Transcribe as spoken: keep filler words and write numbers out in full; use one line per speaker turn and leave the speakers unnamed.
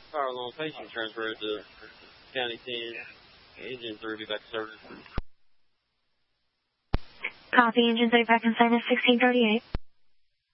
Power along patient transferred to County ten. Engine three, be back to service.
Copy, engine three back in service, sixteen thirty-eight.